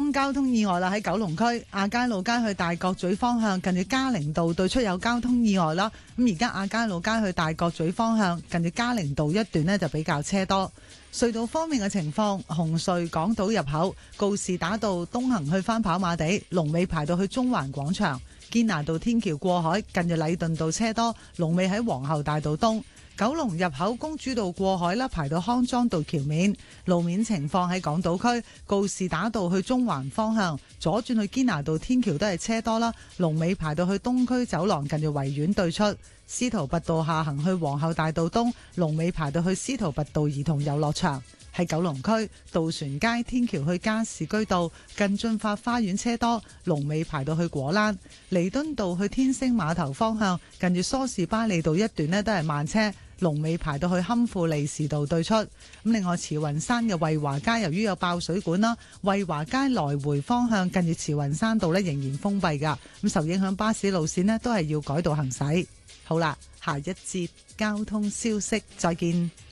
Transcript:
宗交通意外啦，喺九龍區亞皆老街去大角咀方向，近住嘉寧道對出有交通意外啦。咁而家亞皆老街去大角咀方向，近住嘉寧道一段呢就比較車多。隧道方面嘅情況，紅隧港島入口告士打道東行去返跑馬地，龍尾排到去中環廣場；堅拿道天橋過海，近住禮頓道車多，龍尾喺皇后大道東。九龍入口公主道過海啦，排到康莊道橋面。路面情況喺港島區告士打道去中環方向，左轉去堅拿道天橋都係車多啦，龍尾排到去東區走廊近住維園對出。司徒拔道下行去皇后大道東，龍尾排到去司徒拔道兒童遊樂場。喺九龍區渡船街天橋去加士居道近駿發花園車多，龍尾排到去果欄。彌敦道去天星碼頭方向，近住梳士巴利道一段呢都係慢車，龍尾排到去堪富利士道對出。咁另外慈雲山嘅惠華街由於有爆水管啦，惠華街來回方向近住慈雲山道呢仍然封閉噶，咁受影響巴士路線呢都係要改道行駛。好啦，下一節交通消息再見。